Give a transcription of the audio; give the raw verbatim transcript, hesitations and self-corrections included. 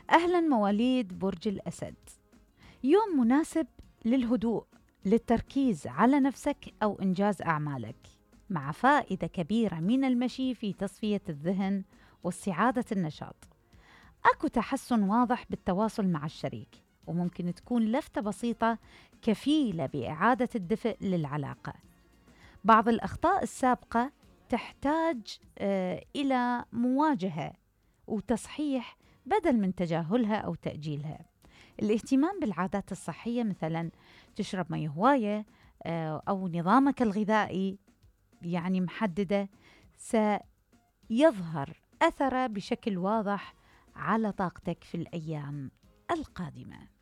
أهلا مواليد برج الأسد، يوم مناسب للهدوء، للتركيز على نفسك أو إنجاز أعمالك، مع فائدة كبيرة من المشي في تصفية الذهن واستعادة النشاط. أكو تحسن واضح بالتواصل مع الشريك، وممكن تكون لفتة بسيطة كفيلة بإعادة الدفء للعلاقة. بعض الأخطاء السابقة تحتاج آه إلى مواجهة وتصحيح بدل من تجاهلها أو تأجيلها. الاهتمام بالعادات الصحية، مثلا تشرب مي هواية آه أو نظامك الغذائي يعني محددة، سيظهر أثره بشكل واضح على طاقتك في الأيام القادمة.